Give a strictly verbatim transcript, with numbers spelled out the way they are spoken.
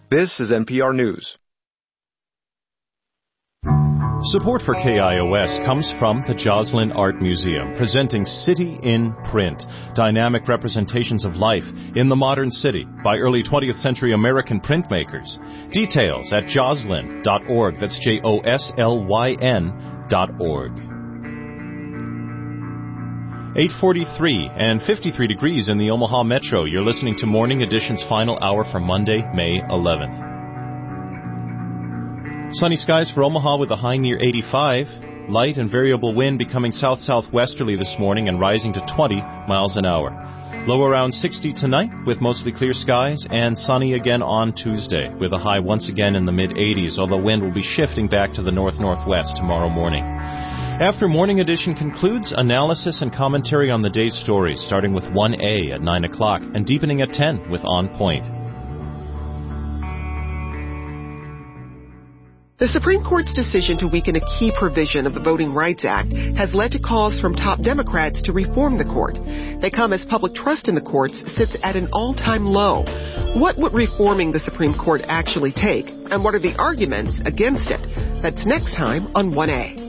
This is N P R News. Support for K I O S comes from the Joslin Art Museum, presenting City in Print, dynamic representations of life in the modern city by early twentieth century American printmakers. Details at joslyn dot org. That's J O S L Y N dot org. eight forty-three and fifty-three degrees in the Omaha Metro. You're listening to Morning Edition's final hour for Monday, May eleventh. Sunny skies for Omaha with a high near eighty-five. Light and variable wind becoming south-southwesterly this morning and rising to twenty miles an hour. Low around sixty tonight with mostly clear skies, and sunny again on Tuesday with a high once again in the mid-eighties, although wind will be shifting back to the north-northwest tomorrow morning. After Morning Edition concludes, analysis and commentary on the day's stories, starting with one A at nine o'clock and deepening at ten with On Point. The Supreme Court's decision to weaken a key provision of the Voting Rights Act has led to calls from top Democrats to reform the court. They come as public trust in the courts sits at an all-time low. What would reforming the Supreme Court actually take, and what are the arguments against it? That's next time on one A.